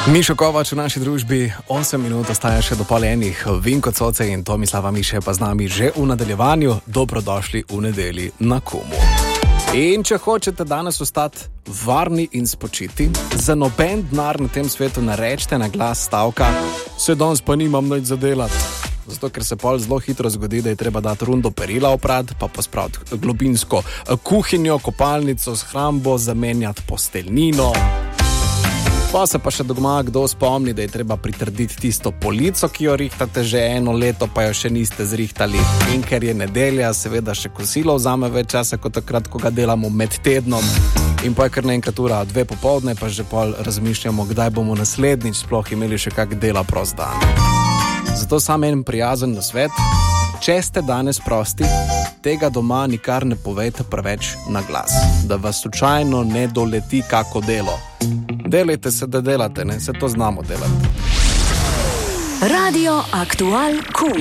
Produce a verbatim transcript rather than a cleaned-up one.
Mišo Kovač v naši družbi, osem minut ostaja še do pol enih. Vinko Coce in Tomislava Miše pa z nami že v nadaljevanju. Dobrodošli v nedelji na Komu. In če hočete danes ostati varni in spočiti, za noben denar na tem svetu ne rečete na glas stavka, se danes pa nimam nič za delati. Zato, ker se pol zelo hitro zgodi, da je treba dati rundo perila oprat, pa pospraviti globinsko kuhinjo, kopalnico, shrambo, zamenjati posteljnino. Pa se pa še doma kdo spomni, da je treba pritrditi tisto polico, ki jo rihtate že eno leto, pa jo še niste zrihtali. In ker je nedelja, seveda še kosilo vzame več časa kot takrat, ko ga delamo med tednom. In pa je kar naenkrat ura dve popoldne, pa že pol razmišljamo, kdaj bomo naslednjič sploh imeli še kak dela prost dan. Zato sam en prijazen nasvet, če ste danes prosti, tega doma nikar ne povejte preveč na glas, da vas slučajno ne doleti kako delo. Delajte se, da delate, ne? Se to znamo delati. Radio Aktual Kum.